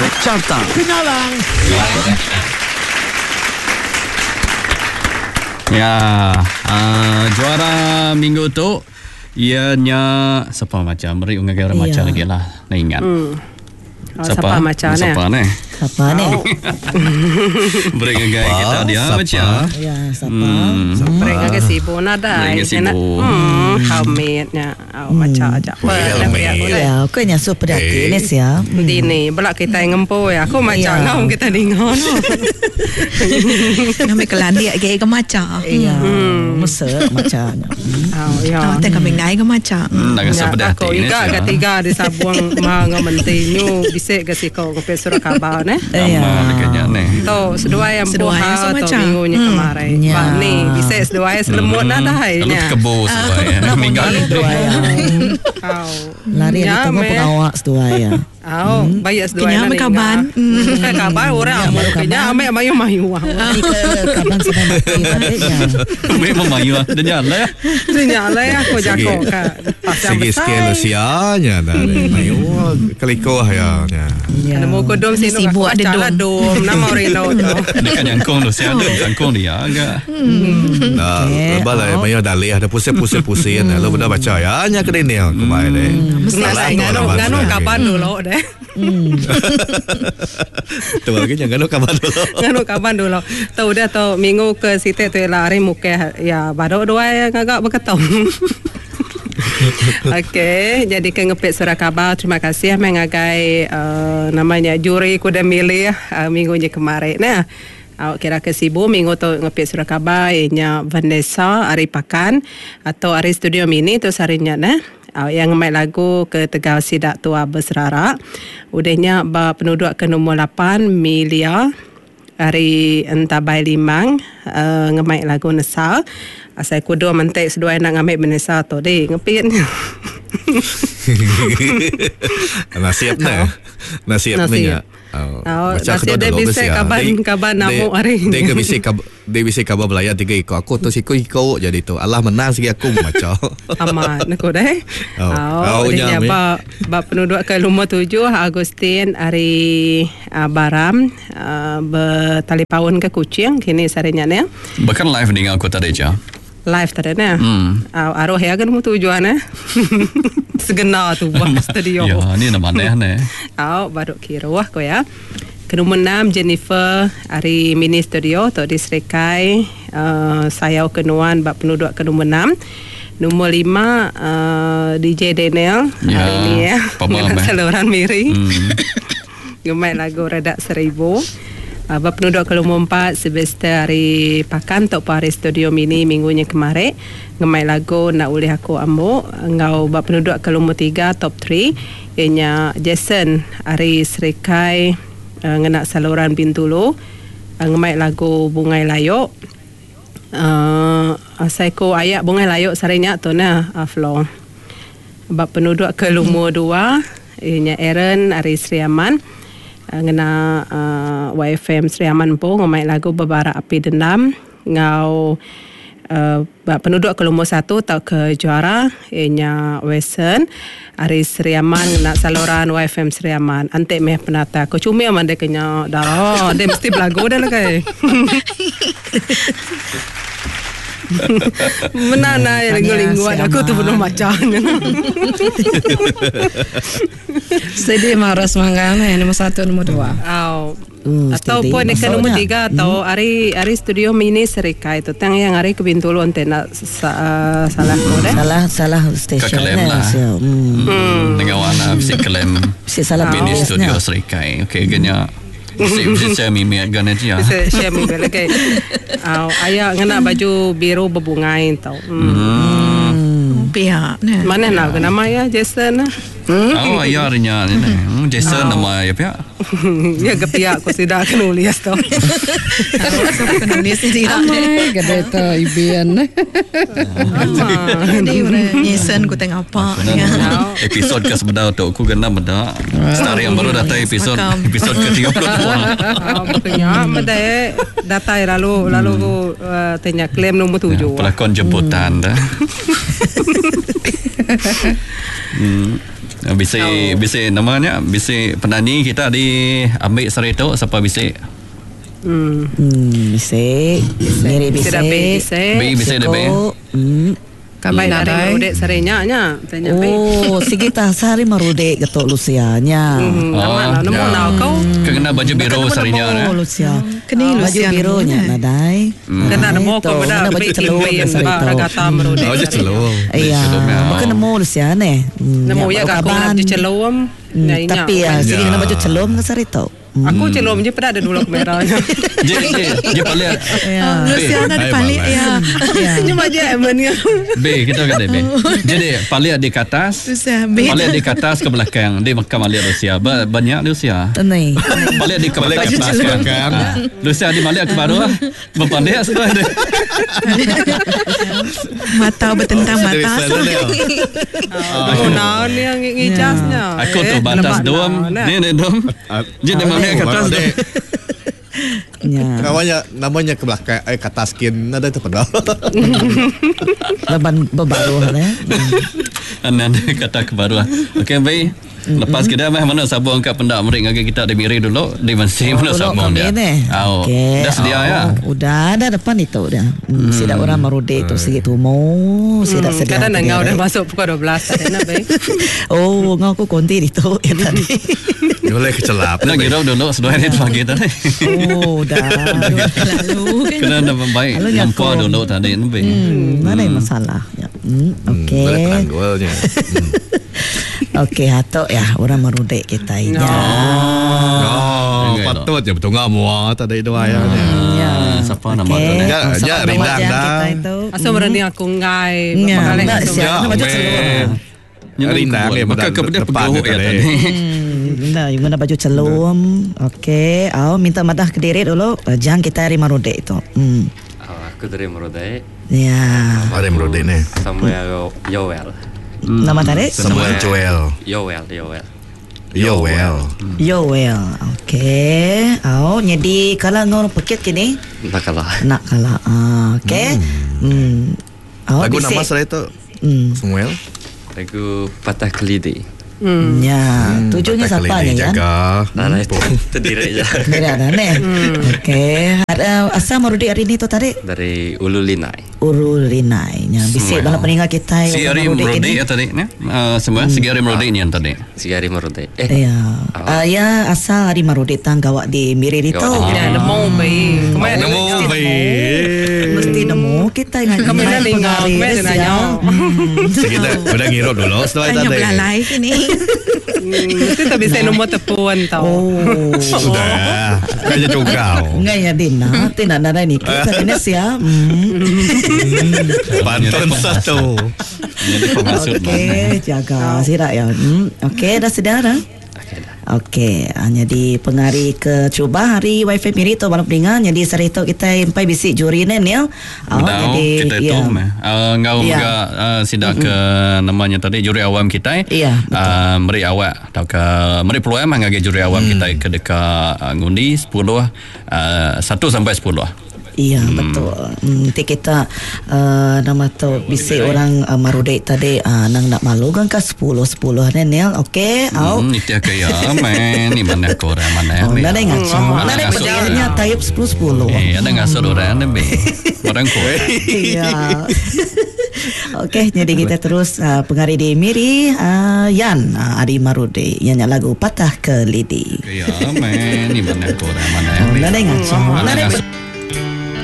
Carta Kenalang. Ya, juara minggu tu ianya siapa macam meri ungai orang macam lagi lah. Nak ingat. Siapa macam ni? Siapa ni? Beri ungai kita dia macam. Ya, siapa? Beri ungai sibu nada. Hamidnya macam aja. Ya, aku nya super hati ni sia. Dini, belak kita ngempo ya. Aku macam ngam kita dengar. Kami kelandi agak ke macam. Iya, mesra macam. Ya, tak kami naik ke macam. Nak rasa pedas Aku iga ketiga di sabuang manga mentinyu bisik ke siko ke surat khabar ne. Nama dekatnya ni. To seduai yang buha to minggunya kemarin. Ni bisik seduai selemut dah Lalu nya. kebo supaya minggu ni. Lari di tengah pengawak seduaya. Bayar seduai. Kena kaban. Kaban orang kenya ame mayu. Kaban sedang mati baliknya. Memang mayu dah nyala ya. Nyala ya aku jago ka. Segi skala sianya dah. Mayu kaliko ya. Ada mau kodom sini Sibuk ada dom nama Reno tu. Dekat jangkung tu saya ada jangkung dia agak. Nah, balai mayu dah leh ada pusing-pusing lalu benda baca ya nya kedene kemarin deh. Ngano kapan dulu deh. Tu lagi jangan kapan dulu. Tahu dah tahu minggu ke situ tu lari muka ya baru dua yang agak berketong. Okey, jadi ke ngepit surat khabar. Terima kasih mengagai namanya juri kuda milih minggunya kemarin. Nah, awak kira ke sibu minggu tu ngepit surat khabar ianya Vanessa Ari Pakan atau Ari Studio Mini tu sarinya nah. Yang ngemai lagu ke Tegal Sidak Tua Beserara. Udahnya penduduk ke nombor 8 Milia Ari Entabai Limang ngemai lagu Nesal. Asal kudu mentek sedua nak ngambil Nesal tu deh ngepit. Nasihatnya. Nasihat dia bisa kabar namu hari ini. Dia bisa kabar belayar 3 ekor. Aku tu ikut jadi tu. Allah menang segi aku macam. Amat aku deh. Dia bab penduduk ke rumah 7 Agustin Ari Baram bertalipawun ke Kuching kini sarinya ni. Bahkan live dengan aku tadi je. Live tadi ni. Aroh ya kan mu tujuan segena tu buat studio. Ya, ni nama ni. Baru kira wah ko ya. Nombor 6 Jennifer Ari Mini Studio tu di Serikai. Saya kenuan bab penduduk ke nombor 6. Nombor 5 DJ Daniel hari ni ya. Saluran Miri. Gemai lagu Redak 1000. Penduduk ke nombor 4 Sylvester Ari Pakan Tok Pari Studio Mini minggunya kemarin ngemai lagu Nak Ulih Aku Ambo. Ngau penduduk ke nombor 3 Top 3 ianya Jason Ari Serikai ngena saluran Bintulu ngemai lagu Bungai Layuk. Saiko ayak Bungai Layuk sarinya tu nah Flo. Penduduk ke nombor 2 ianya Aaron Ari Sriaman ngena YFM Sriaman po ngamai lagu Babara Api Dendam. Ngau penduduk ke nombor 1 tau ke juara ianya Western Ari Sriaman ngena saluran YFM Sriaman. Antek meh penata ko cumi aman de kenya dah. Dia mesti belagu dah lah kai. Menana yang linggu-lingguan aku tu belum macam. Sedih marah semangat ni nombor 1 nombor 2. Ataupun dekat nombor 3 atau Ari Studio Mini Serikai tu tang yang Ari ke Bintulu antena salah ko dah. Salah stesen lah. Dengan warna bisa klaim. Mini Studio Serikai. Okey ganya. Bisa share mimi gan aja. Bisa share mimi lagi. Ayah ngena baju biru berbungai tau. Pihak ni. Mana nak nama ya Jason? Ayah rinya ni. Jason nama ya pihak. Ya ke pihak ko tidak akan nulis tau. Penulis ni ramai gede tu Ibian. Jadi orang Jason ku tengok apa. Episod ke sebenar tu aku kena benda. Story yang baru datang episod ke-32. Makanya mendai data lalu tanya klaim nombor 7. Pelakon jemputan dah. Bisik namanya bisik penani kita di ambil seretok siapa bisik. Bisik. Miri bisik. Bisik dah be. Kabai hari marudek sarenya tanya be. Oh, sigita sehari marudek getok Lucianya. Nama nak kau. Kena baju biru sarinya Oh, Lucia. Kena Baju Lucia birunya nadai. Kena nemu kau pada baju celur kata marudek. Oh, je celur. Iya, bukan nemu Lucia ne. Nemu ya kau nak baju celum. Tapi ya, sini kena baju celum ke sarito. Aku celum je pada ada dulok merahnya. Dia paling Luciana ada paling ya. Cuma je emennya. B kita kata B. Jadi paling di atas. Paling di atas ke belakang. Dia makan Malaysia Rusia. Banyak Rusia. Tenai. Paling di ke belakang. Rusia di Malaysia ke baru lah. Berpandai sudah ada. Mata bertentang mata. Oh, nah ni yang ngicasnya. Aku tu batas dom. Ni dom. Jadi mana ke atas tu. Namanya ke belakang ke atas skin ada tu pedal. Leban berbaru ya. Anda kata ke baru. Okey baik. Lepas kita mana sabun angkat pendak merik ngagi kita ada miri dulu di masih mana sabun dia. Okey. Dah sedia ya. Udah ada depan itu dah. Sida orang marudek tu sikit tumo. Sida sedia. Kadang ngau dah masuk pukul 12 ada baik. Oh, ngau aku konti itu ya tadi. Boleh kecelap. Nak kira dulu sudah hari pagi tadi. Oh, dah. Lalu. Kena dah baik. Nampak dulu tadi ni. Mana yang masalah? Okey. Boleh penanggulnya. Okey, hatok ya orang marudek kita ini. Patut je betul ngah muat tadi dua ya. Siapa nama tu ni? Ya, rindang dah. Asal berani aku ngai. Enggak, siapa baju celur. Rindang dia maka kepada pegawai ya tadi. Nah, yang mana baju celum. Okey, minta madah ke diri dulu. Jangan kita hari marudek itu. Aku dari Merodai. Ya. Ada marudek ni. Samuel Yoel. Nama tadi? Samuel Joel. Yoel. Yoel. Okey. Jadi kalau ngau paket kini Nak kalah. Okey. Lagu nama saya tu Samuel. Lagu Patah Kelidi. Ya. Tujuannya siapa ni kan? Nah, itu terdiri je. Tidak ada ni. Okey. Asal marudek hari ni tu tadi? Dari Ulu Linai. Ya. Bisik dalam peninggal kita. Si Ari Merodi ya tadi ni. Semua si Ari Merodi ni yang tadi. Si Ari Merodai. Ya. Ya, asal hari marudek tang gawak di Miri itu. Ya, nemu baik. Nemu baik. Mesti nemu kita ingat. Kami dah dengar, kami dah nanya. Kita udah ngirup dulu setelah Tanya tadi. belalai sini. Itu tak bisa nombor tepuan tau. Oh. Sudah. Kaya juga. Enggak ya Dina. Tidak ada ni. Kita kena siap. Pantun satu. Jadi maksud Okey, jaga sirak ya. Okey, dah sedia dah. Okey, jadi pengari ke cuba hari wifi Miri tu malam peringan. Jadi sarito kita sampai bisik juri ni ya. Jadi kita itu ngau juga sidak ke namanya tadi juri awam kita. Iya. Meri awak atau ke meri peluang ngagi juri awam kita ke dekat ngundi 1 sampai 10. Iya betul. Nanti kita nama tu bisik orang marudek tadi nang nak malu kan ke 10 Daniel. Okey. Itu kaya men ni mana korang mana. Nak dengar cuma. Nak dengar perjalanannya tayub 10. Ada ngasut orang ni orang ko. Iya. Okey, jadi kita terus pengari di Miri Yan Ari Marudek yang lagu Patah Kelidi. Ya men ni mana korang mana. Nak dengar cuma.